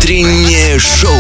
Утреннее шоу.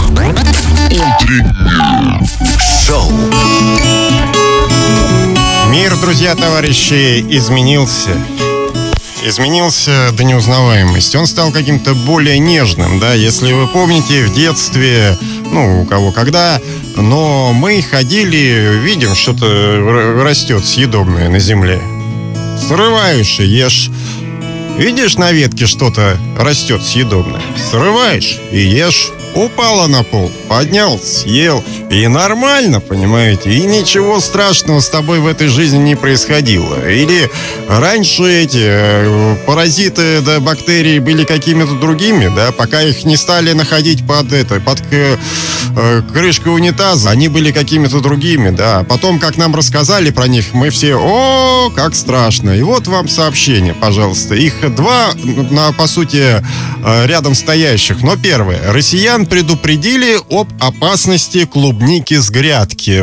Мир, друзья, товарищи, изменился. Изменился до неузнаваемости. Он стал каким-то более нежным, да, если вы помните, в детстве, у кого когда, но мы ходили, видим, что-то растет съедобное на земле. Срываешь и ешь. Видишь, на ветке что-то растет съедобное. Срываешь и ешь. Упала на пол, поднял, съел. И нормально, понимаете? И ничего страшного с тобой в этой жизни не происходило. Или раньше эти паразиты, да, бактерии были какими-то другими, да, пока их не стали находить под крышкой унитаза, они были какими-то другими, да. Потом, как нам рассказали про них, мы все, как страшно. И вот вам сообщение, пожалуйста. Их два, по сути, рядом стоящих. Но первое. Россиян предупредили об опасности клубники с грядки.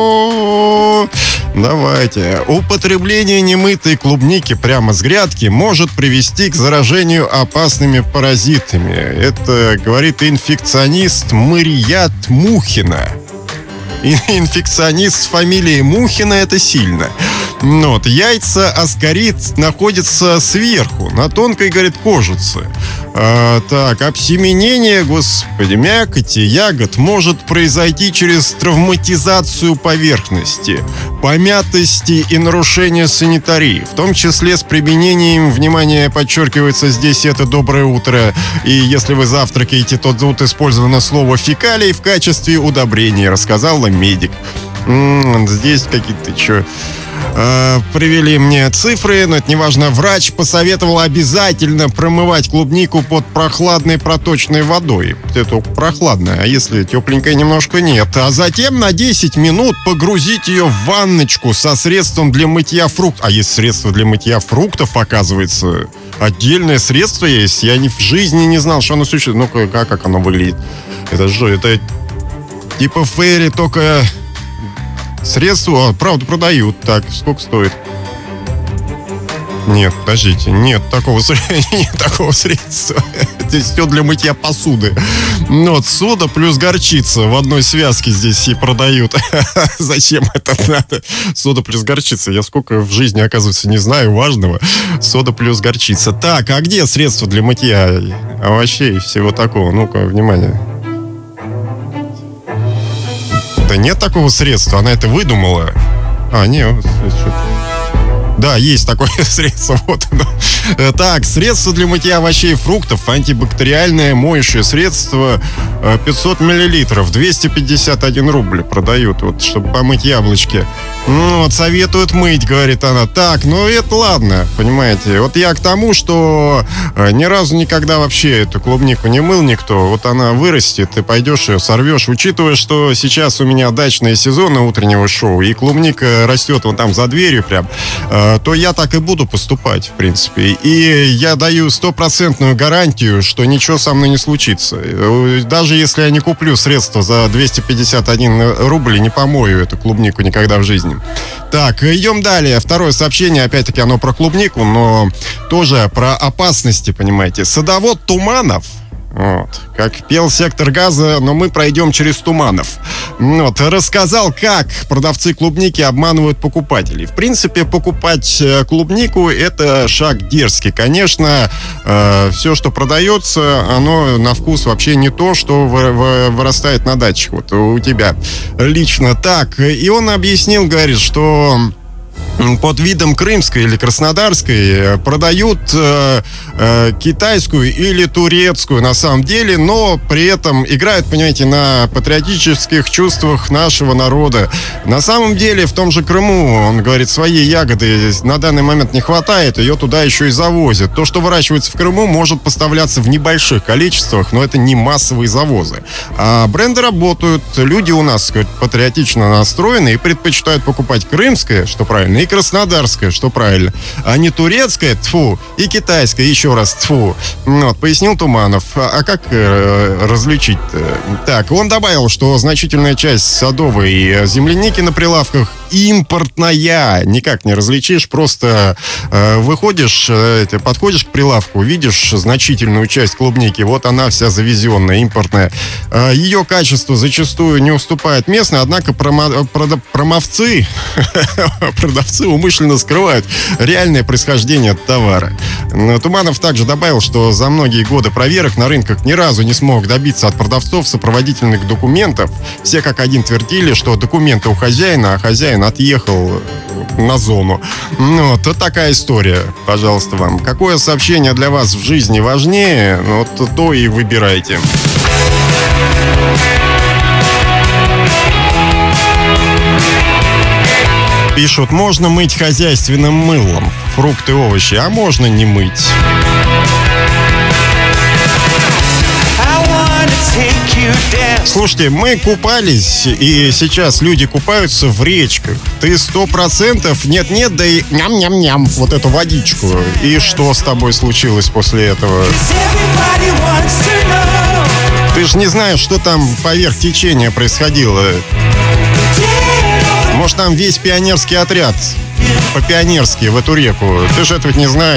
Давайте. Употребление немытой клубники прямо с грядки может привести к заражению опасными паразитами. Это говорит инфекционист Марият Мухина. Инфекционист с фамилией Мухина — это сильно. Яйца аскарид находятся сверху, на тонкой, говорит, кожице. Обсеменение, мякоти ягод может произойти через травматизацию поверхности, помятости и нарушение санитарии, в том числе с применением, внимание, подчеркивается здесь, это доброе утро, и если вы завтракаете, то тут использовано слово фекалий в качестве удобрения, рассказала медик. Здесь какие-то привели мне цифры, но это не важно. Врач посоветовал обязательно промывать клубнику под прохладной проточной водой. Это прохладная, а если тепленькая немножко, нет. А затем на 10 минут погрузить ее в ванночку со средством для мытья фруктов. А есть средство для мытья фруктов, оказывается. Отдельное средство есть. Я в жизни не знал, что оно существует. Ну-ка, как оно выглядит? Это типа фейри, только... Средства, правда, продают. Так, сколько стоит? Нет, подождите, нет такого средства. Здесь все для мытья посуды. Сода плюс горчица в одной связке здесь и продают. Зачем это надо? Сода плюс горчица. Я сколько в жизни, оказывается, не знаю важного. Сода плюс горчица. Так, а где средства для мытья овощей и всего такого? Ну-ка, внимание. Да нет такого средства, она это выдумала. Нет. Да, есть такое средство. Вот оно. Так, средство для мытья овощей и фруктов, антибактериальное моющее средство, 500 миллилитров, 251 рубль продают, чтобы помыть яблочки. Советуют мыть, говорит она. Так, это ладно, понимаете. Я к тому, что ни разу никогда вообще эту клубнику не мыл никто. Она вырастет, ты пойдешь ее сорвешь. Учитывая, что сейчас у меня дачные сезоны утреннего шоу, и клубника растет там за дверью прям, то я так и буду поступать, в принципе. И я даю 100% гарантию, что ничего со мной не случится. Даже если я не куплю средства за 251 рубль, не помою эту клубнику никогда в жизни. Так, идем далее. Второе сообщение, опять-таки, оно про клубнику, но тоже про опасности, понимаете. Садовод Туманов, как пел «Сектор газа», но мы пройдем через Туманов. Рассказал, как продавцы клубники обманывают покупателей. В принципе, покупать клубнику — это шаг дерзкий. Конечно, все, что продается, оно на вкус вообще не то, что вырастает на даче у тебя лично. Так, и он объяснил, говорит, что... под видом крымской или краснодарской продают китайскую или турецкую на самом деле, но при этом играют, понимаете, на патриотических чувствах нашего народа. На самом деле в том же Крыму, он говорит, своей ягоды на данный момент не хватает, ее туда еще и завозят. То, что выращивается в Крыму, может поставляться в небольших количествах, но это не массовые завозы. А бренды работают, люди у нас, говорит, патриотично настроены и предпочитают покупать крымское, что правильно, и краснодарская, что правильно, а не турецкая, тьфу, и китайская, еще раз, тьфу. Вот, пояснил Туманов. А как различить-то? Так, он добавил, что значительная часть садовой земляники на прилавках импортная. Никак не различишь, просто выходишь, подходишь к прилавку, видишь значительную часть клубники, вот она вся завезенная, импортная. Ее качество зачастую не уступает местной, однако продавцы умышленно скрывают реальное происхождение товара. Туманов также добавил, что за многие годы проверок на рынках ни разу не смог добиться от продавцов сопроводительных документов. Все как один твердили, что документы у хозяина, а хозяин отъехал на зону. Вот такая история, пожалуйста, вам. Какое сообщение для вас в жизни важнее, вот то и выбирайте. Пишут, можно мыть хозяйственным мылом фрукты и овощи, а можно не мыть. Слушайте, мы купались, и сейчас люди купаются в речках. Ты 100% нет-нет, да и ням-ням-ням вот эту водичку. И что с тобой случилось после этого? Ты же не знаешь, что там поверх течения происходило. Может, там весь пионерский отряд по-пионерски в эту реку. Ты же этого не знаешь.